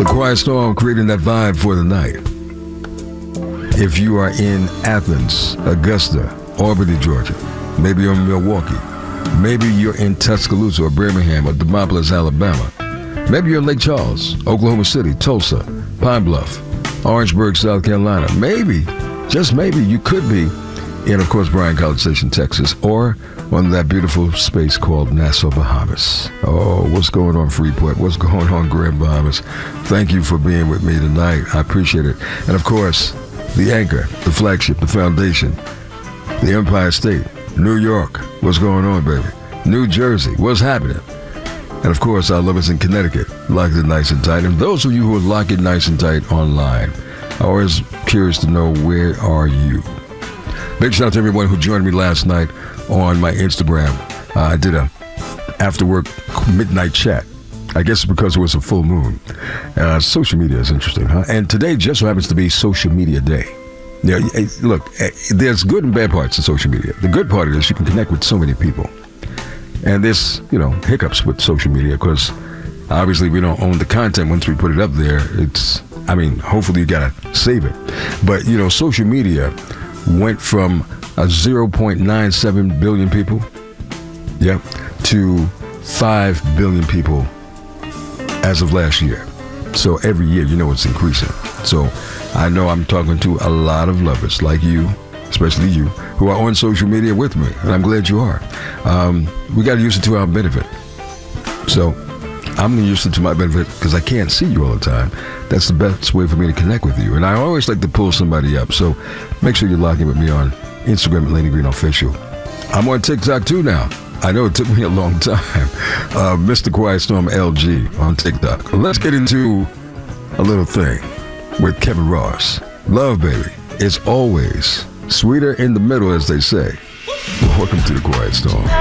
Quiet Storm creating that vibe for the night. If you are in Athens, Augusta, Albany, Georgia, maybe you're in Milwaukee, maybe you're in Tuscaloosa or Birmingham or Demopolis, Alabama, maybe you're in Lake Charles, Oklahoma City, Tulsa, Pine Bluff, Orangeburg, South Carolina, maybe, just maybe, you could be in, of course, Bryan College Station, Texas, or on that beautiful space called Nassau, Bahamas. Oh, what's going on, Freeport? What's going on, Grand Bahamas? Thank you for being with me tonight. I appreciate it. And, of course, the anchor, the flagship, the foundation, the Empire State, New York. What's going on, baby? New Jersey. What's happening? And, of course, our lovers in Connecticut. Lock it nice and tight. And those of you who are lock it nice and tight online, I'm always curious to know, where are you? Big shout out to everyone who joined me last night on my Instagram. I did a after-work midnight chat. I guess it's because it was a full moon. Social media is interesting, huh? And today just so happens to be Social Media Day. Yeah, look, there's good and bad parts of social media. The good part is you can connect with so many people. And there's, hiccups with social media because obviously we don't own the content once we put it up there. Hopefully you gotta save it. But, social media went from 0.97 billion people, to 5 billion people as of last year. So every year, it's increasing. So I know I'm talking to a lot of lovers like you, especially you, who are on social media with me, and I'm glad you are. We got to use it to our benefit. So I'm going to use it to my benefit because I can't see you all the time. That's the best way for me to connect with you. And I always like to pull somebody up. So make sure you're logging with me on Instagram at Laney Green Official. I'm on TikTok too now. I know it took me a long time. Mr. Quiet Storm LG on TikTok. Let's get into a little thing with Kevin Ross. Love, baby, is always sweeter in the middle, as they say. Welcome to the Quiet Storm.